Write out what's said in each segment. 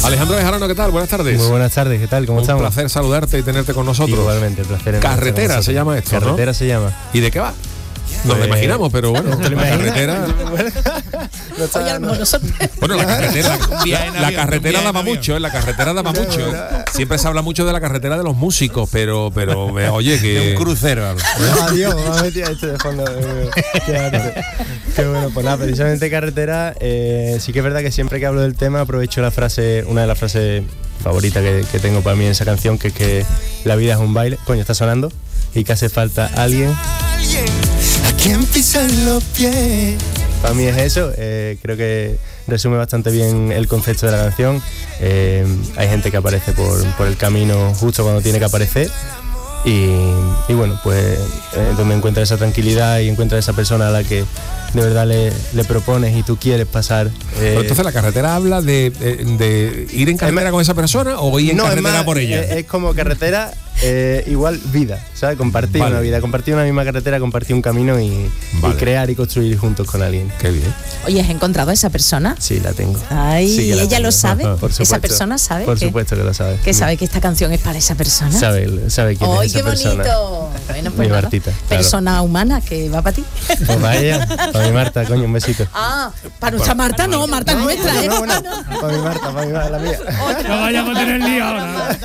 Alejandro Bejarano, ¿qué tal? Buenas tardes. Muy buenas tardes, ¿qué tal? ¿Cómo estamos? Un placer saludarte y tenerte con nosotros. Igualmente, el placer. Carretera se llama esto, Carretera, ¿no? Se llama. ¿Y de qué va? Nos lo imaginamos, pero bueno, la carretera. Bueno, la carretera daba mucho, la carretera daba mucho. Siempre se habla mucho de la carretera de los músicos, pero oye, que. De un crucero. Adiós, me ha metido esto de fondo. Qué bueno, pues nada, precisamente carretera. Sí que es verdad que siempre que hablo del tema aprovecho la frase, una de las frases favoritas que tengo para mí en esa canción, que es que la vida es un baile. Coño, está sonando. Y que hace falta alguien a quien pisan los pies. Para mí es eso, creo que resume bastante bien el concepto de la canción. Hay gente que aparece por el camino justo cuando tiene que aparecer. Y bueno, pues donde encuentra esa tranquilidad y encuentra esa persona a la que de verdad le propones y tú quieres pasar. Pero entonces la carretera habla de ir en carretera con esa persona o ir en carretera por ella. Es como carretera igual vida, ¿sabes? Compartir una vida, compartir una misma carretera, compartir un camino y crear y construir juntos con alguien. Qué bien. Oye, ¿has encontrado a esa persona? Sí, la tengo. Ay, sí, ¿ella tengo. lo sabe? Por supuesto. ¿Esa persona sabe? Por supuesto que lo sabe. ¿Que sabe que esta canción es para esa persona? Sabe quién es esa persona. ¡Ay, qué bonito! Bueno, pues mi nada, Martita, persona humana que va para ti. Pues para ella, para mi Marta, coño, un besito. Ah, para nuestra Marta no, Marta es nuestra. Para mi Marta, la mía. No vayamos a tener lío ahora.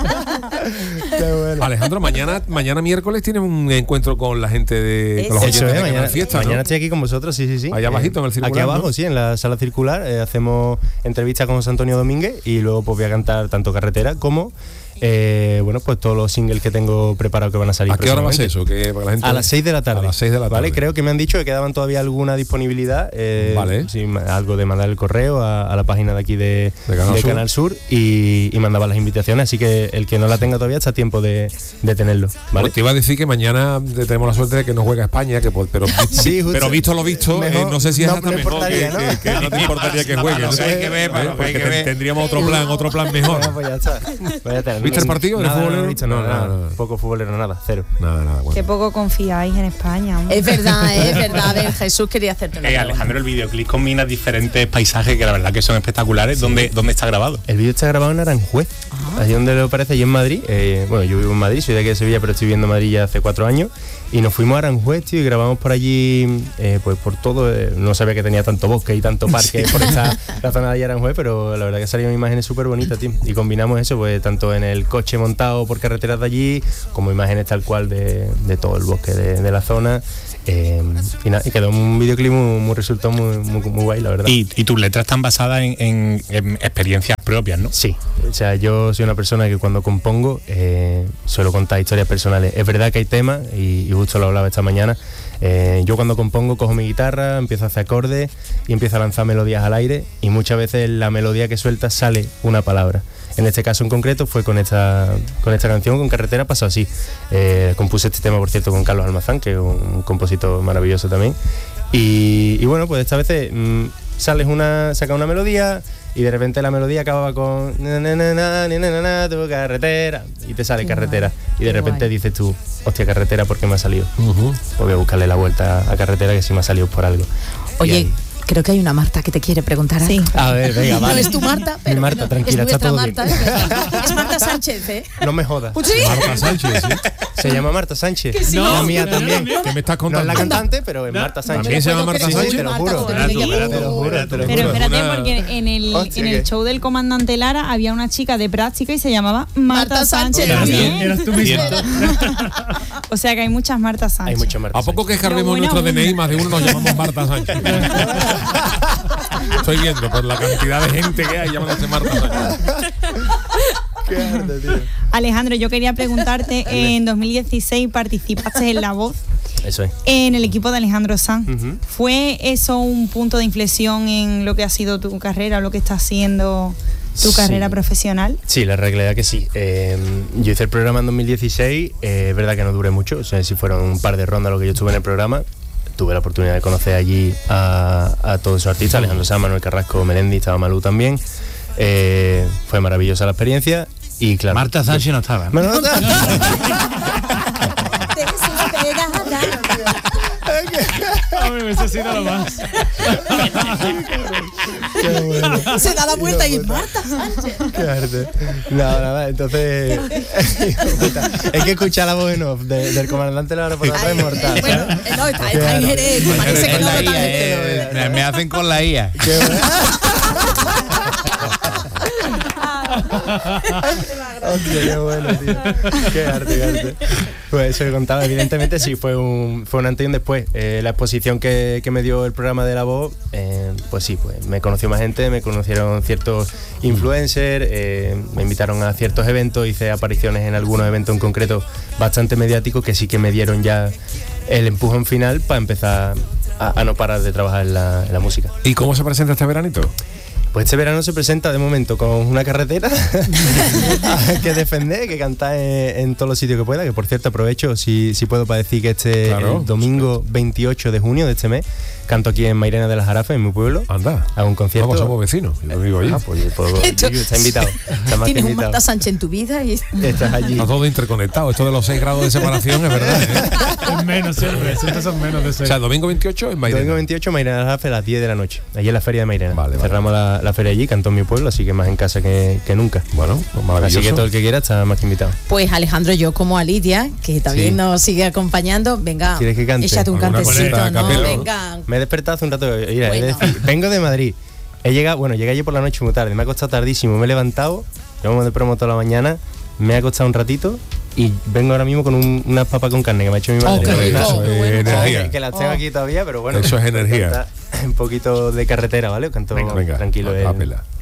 Qué bueno. Alejandro, mañana miércoles tienes un encuentro con la gente de con los oyentes de mañana, Fiesta, ¿no? Mañana estoy aquí con vosotros, sí. Allá abajito en el circular. Aquí abajo, ¿no? sí, en la sala circular. Hacemos entrevistas con José Antonio Domínguez y luego pues voy a cantar tanto Carretera como bueno, pues todos los singles que tengo preparados que van a salir. ¿A qué hora va a ser eso? Que para la gente... A las 6 de la tarde. A las 6 de la tarde. Vale, creo que me han dicho que quedaban todavía alguna disponibilidad. Vale. Sí, algo de mandar el correo a la página de aquí de Canal Sur y mandaba las invitaciones, así que el que no la tenga todavía está a tiempo de tenerlo. ¿Vale? Pues te iba a decir que mañana tenemos la suerte de que no juega España, sí, pero visto lo visto, mejor, no sé si es hasta mejor que no te importaría que juegue. No sé, hay que ver, porque tendríamos otro plan mejor. Pues ya está. ¿Viste el partido de fútbol? Nada. Poco futbolero, nada, cero. Nada, bueno. Qué poco confiáis en España. Hombre. Es verdad. A ver, Jesús quería hacerte una pregunta. Alejandro, el videoclip combina diferentes paisajes que la verdad que son espectaculares. Sí. ¿Dónde está grabado? El vídeo está grabado en Aranjuez, allí donde lo parece, allí en Madrid. Bueno, yo vivo en Madrid, soy de aquí de Sevilla, pero estoy viviendo en Madrid ya hace 4 años. Y nos fuimos a Aranjuez, tío, y grabamos por allí, pues por todo. No sabía que tenía tanto bosque y tanto parque por la zona de allí Aranjuez, pero la verdad que salieron imágenes súper bonitas, tío. Y combinamos eso, pues tanto en el coche montado por carreteras de allí, como imágenes tal cual de todo el bosque de la zona. Y quedó un videoclip muy resultó muy guay, la verdad. Y tus letras están basadas en experiencias propias, ¿no? Sí, o sea, yo soy una persona que cuando compongo suelo contar historias personales. Es verdad que hay temas, y justo lo hablaba esta mañana, yo cuando compongo cojo mi guitarra, empiezo a hacer acordes y empiezo a lanzar melodías al aire, y muchas veces la melodía que suelta sale una palabra. En este caso en concreto fue con esta canción, con Carretera, pasó así. Compuse este tema, por cierto, con Carlos Almazán, que es un compositor maravilloso también. Y bueno, pues esta vez saca una melodía y de repente la melodía acababa con tu carretera y te sale Carretera. Y de repente dices tú, hostia, Carretera, ¿por qué me ha salido? Pues voy a buscarle la vuelta a Carretera, que sí me ha salido por algo. Oye, creo que hay una Marta que te quiere preguntar algo. A ver, venga, vale. No es tu Marta, pero mi Marta, tranquila, es está todo Marta, bien. Es Marta Sánchez, ¿eh? No me jodas. ¿Sí? Marta Sánchez, ¿sí? Se llama Marta Sánchez. Sí. La mía también. ¿Qué me estás contando? No es la cantante, pero es Marta Sánchez. ¿También se llama Marta Sí, Sánchez? te lo juro. Te lo juro. Pero espérate, porque en el show del comandante Lara había una chica de práctica y se llamaba Marta Sánchez. Eras tú mismo. O sea que hay muchas Marta Sánchez. Hay muchas Marta ¿A poco que escarbemos Pero nuestro bueno, DNI, más de uno nos llamamos Marta Sánchez? Estoy viendo por la cantidad de gente que hay llamándose Marta Sánchez. Qué arte, tío. Alejandro, yo quería preguntarte, en 2016 participaste en La Voz. Eso es. En el equipo de Alejandro Sanz. ¿Fue eso un punto de inflexión en lo que ha sido tu carrera, o lo que está haciendo tu carrera profesional? Sí, la realidad que sí. Yo hice el programa en 2016, es verdad que no duré mucho, o sea, si fueron un par de rondas lo que yo estuve en el programa. Tuve la oportunidad de conocer allí a todos esos artistas, Alejandro Sanz, Manuel Carrasco, Melendi, estaba Malú también. Fue maravillosa la experiencia y claro. Marta Sánchez no estaba. Hombre, hubiese sido lo más. Qué bueno. Se da la vuelta y Marta Sánchez. Qué arte. Nada, entonces es que escuchar la voz en off del comandante de la reportaje es mortal. Bueno, no, está en Jerez. Parece que Es no la está IA, me hacen con la IA. Qué bueno. Hostia, qué bueno, tío. Qué arte. Pues eso que contaba, evidentemente sí, fue un antes y un después. La exposición que me dio el programa de La Voz, pues sí, pues me conoció más gente, me conocieron ciertos influencers, me invitaron a ciertos eventos, hice apariciones en algunos eventos en concreto bastante mediáticos que sí que me dieron ya el empujón final para empezar a no parar de trabajar en la música. ¿Y cómo se presenta este veranito? Pues este verano se presenta de momento con una carretera que defender, que cantar en todos los sitios que pueda, que por cierto aprovecho si puedo para decir que el domingo 28 de junio de este mes canto aquí en Mairena de las Jarafas, en mi pueblo. Anda. Hago un concierto. Vamos, somos vecinos. Yo vivo allí. Está invitado. Está más que Tienes un invitado. Marta Sánchez en tu vida y Estás allí. Está todo interconectado. Esto de los 6 grados de separación es verdad, ¿eh? Es menos siempre son menos de 6. O sea, domingo 28 en Mairena. Domingo 28, Mairena de las Jarafas a las 10 de la noche. Allí en la feria de Mairena. Vale. Cerramos la feria allí, canto en mi pueblo, así que más en casa que nunca. Bueno, pues maravilloso. Así que todo el que quiera está más que invitado. pues Alejandro, yo como a Lidia, que también Sí. nos sigue acompañando, venga, ¿Quieres que cante? échate un Alguna cantecito, cosita, ¿no? capelo. Venga. Me he despertado hace un rato. Mira, Bueno. es decir, vengo de Madrid. Llegué ayer por la noche muy tarde. Me ha costado tardísimo. Me he levantado. Llevamos de promo toda la mañana. Me ha acostado un ratito. Y vengo ahora mismo con unas papas con carne que me ha hecho mi madre. qué rico, Eso qué es bueno. energía. Que las tengo aquí todavía, pero bueno. Eso es energía. Un poquito de carretera, ¿vale? Canto Venga, tranquilo. a capela.